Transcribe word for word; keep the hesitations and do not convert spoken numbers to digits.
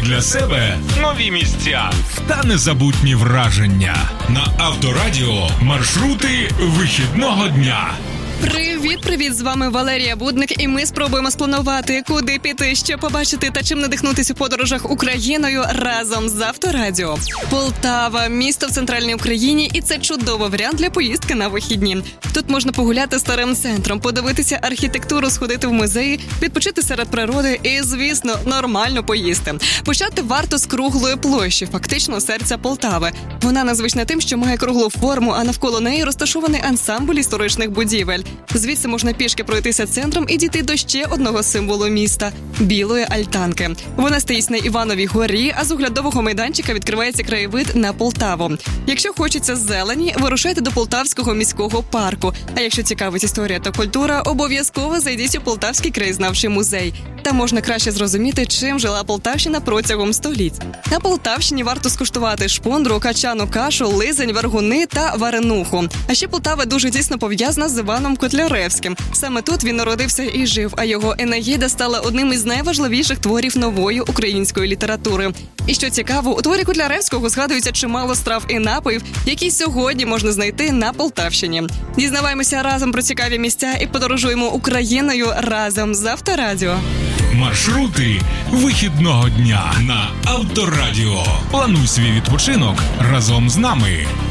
для себе нові місця та незабутні враження. На Авторадіо маршрути вихідного дня. Привіт-привіт, з вами Валерія Будник, і ми спробуємо спланувати, куди піти, що побачити та чим надихнутися у подорожах Україною разом з Авторадіо. Полтава – місто в центральній Україні, і це чудовий варіант для поїздки на вихідні. Тут можна погуляти старим центром, подивитися архітектуру, сходити в музеї, відпочити серед природи і, звісно, нормально поїсти. Почати варто з круглої площі, фактично серця Полтави. Вона незвична тим, що має круглу форму, а навколо неї розташований ансамбль історичних будівель. Звідси можна пішки пройтися центром і дійти до ще одного символу міста – Білої Альтанки. Вона стоїть на Івановій горі, а з оглядового майданчика відкривається краєвид на Полтаву. Якщо хочеться зелені, вирушайте до Полтавського міського парку. А якщо цікавить історія та культура, обов'язково зайдіть у Полтавський краєзнавчий музей. Там можна краще зрозуміти, чим жила Полтавщина протягом століть. На Полтавщині варто скуштувати шпундру, качану кашу, лизень, варгуни та варенуху. А ще Полтава дуже тісно пов'язана з Іваном Котляревським. Саме тут він народився і жив, а його «Енеїда» стала одним із найважливіших творів нової української літератури. І що цікаво, у творі Котляревського згадується чимало страв і напоїв, які сьогодні можна знайти на Полтавщині. Дізнаваємося разом про цікаві місця і подорожуємо Україною разом з Авторадіо. Маршрути вихідного дня на Авторадіо. Плануй свій відпочинок разом з нами.